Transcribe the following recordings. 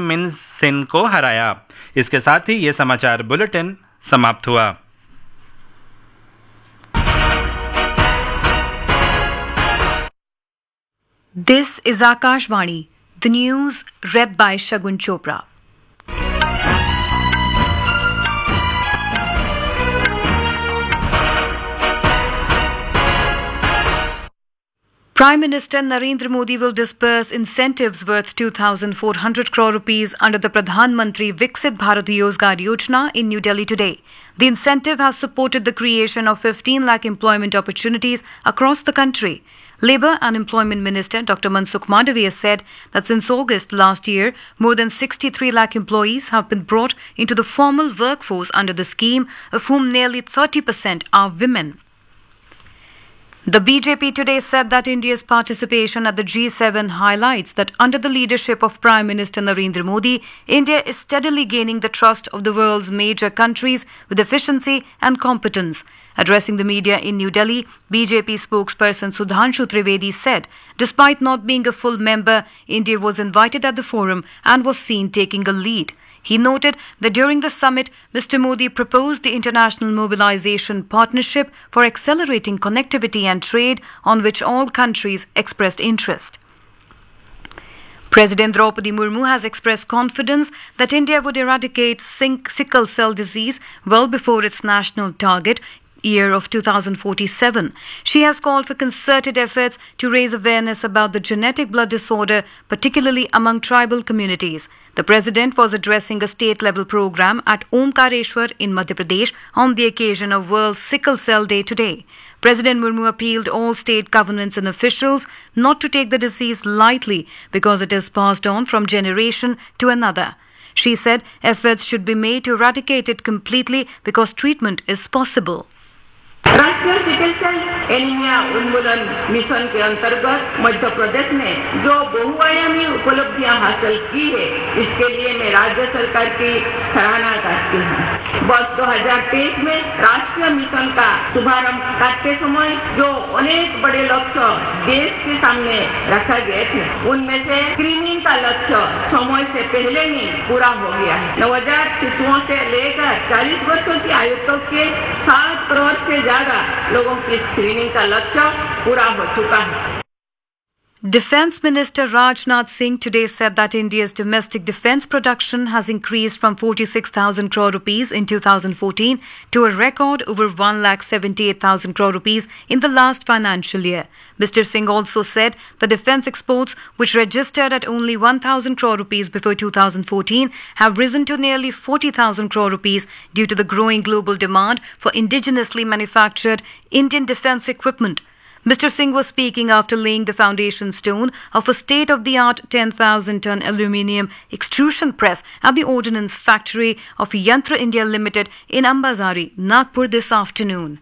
मिन सिन को हराया। इसके साथ ही ये समाचार बुलेटिन समाप्त हुआ। This is Akashvani, the news read by Shagun Chopra. Prime Minister Narendra Modi will disburse incentives worth 2,400 crore rupees under the Pradhan Mantri Viksit Bharat Rozgar Yojana in New Delhi today. The incentive has supported the creation of 15 lakh employment opportunities across the country. Labour and Employment Minister Dr. Mansukh Mandaviya said that since August last year, more than 63 lakh employees have been brought into the formal workforce under the scheme, of whom nearly 30% are women. The BJP today said that India's participation at the G7 highlights that under the leadership of Prime Minister Narendra Modi, India is steadily gaining the trust of the world's major countries with efficiency and competence. Addressing the media in New Delhi, BJP spokesperson Sudhanshu Trivedi said, despite not being a full member, India was invited at the forum and was seen taking a lead. He noted that during the summit, Mr. Modi proposed the International Mobilization Partnership for accelerating connectivity and trade, on which all countries expressed interest. President Draupadi Murmu has expressed confidence that India would eradicate sickle cell disease well before its national target year of 2047. She has called for concerted efforts to raise awareness about the genetic blood disorder, particularly among tribal communities. The President was addressing a state-level program at Omkareshwar in Madhya Pradesh on the occasion of World Sickle Cell Day today. President Murmu appealed all state governments and officials not to take the disease lightly because it is passed on from generation to another. She said efforts should be made to eradicate it completely because treatment is possible. राष्ट्रीय sickle cell anaemia उन्मूलन mission के अंतर्गत मध्य प्रदेश ने जो बहुआयामी उपलब्धियां हासिल की है, इसके लिए मैं राज्य सरकार की सराहना करती हूं। वर्ष 2023 में राष्ट्रीय मिशन का शुभारंभ करते समय जो अनेक बड़े लक्ष्य देश के सामने रखा गए थे, उनमें से स्क्रीनिंग का लक्ष्य समय से पहले ही पूरा हो गया है। नवजात शिशुओं से लेकर 40 वर्षों की आयु तक के 7 करोड़ से ज्यादा लोगों की स्क्रीनिंग का लक्ष्य पूरा हो चुका है। Defence Minister Rajnath Singh today said that India's domestic defence production has increased from 46,000 crore rupees in 2014 to a record over 1,78,000 crore rupees in the last financial year. Mr. Singh also said the defence exports, which registered at only 1,000 crore rupees before 2014, have risen to nearly 40,000 crore rupees due to the growing global demand for indigenously manufactured Indian defence equipment. Mr. Singh was speaking after laying the foundation stone of a state-of-the-art 10,000-ton aluminium extrusion press at the Ordnance Factory of Yantra India Limited in Ambazari, Nagpur this afternoon.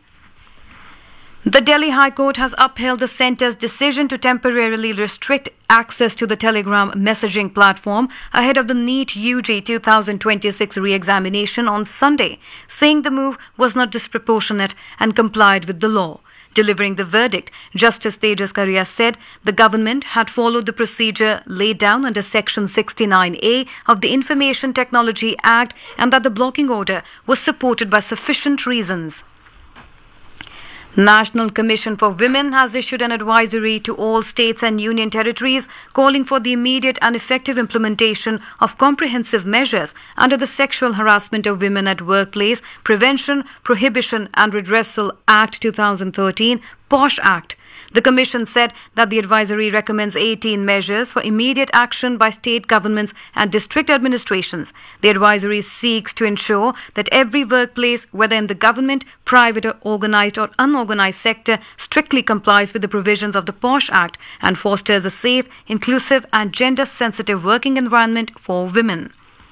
The Delhi High Court has upheld the centre's decision to temporarily restrict access to the Telegram messaging platform ahead of the NEET UG 2026 re-examination on Sunday, saying the move was not disproportionate and complied with the law. Delivering the verdict, Justice Tejas Karia said the government had followed the procedure laid down under Section 69A of the Information Technology Act and that the blocking order was supported by sufficient reasons. National Commission for Women has issued an advisory to all states and union territories calling for the immediate and effective implementation of comprehensive measures under the Sexual Harassment of Women at Workplace Prevention, Prohibition and Redressal Act 2013, POSH Act. The Commission said that the advisory recommends 18 measures for immediate action by state governments and district administrations. The advisory seeks to ensure that every workplace, whether in the government, private or organized or unorganized sector, strictly complies with the provisions of the POSH Act and fosters a safe, inclusive and gender-sensitive working environment for women.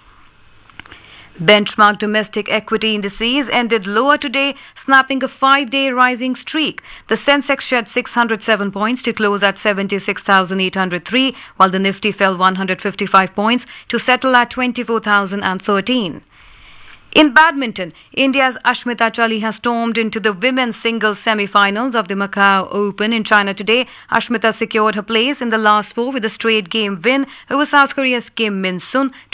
Benchmark domestic equity indices ended lower today, snapping a 5-day rising streak. The Sensex shed 607 points to close at 76,803, while the Nifty fell 155 points to settle at 24,013. In badminton, India's Ashmita Chali has stormed into the women's singles semi-finals of the Macau Open in China today. Ashmita secured her place in the last four with a straight game win over South Korea's Kim Min-sun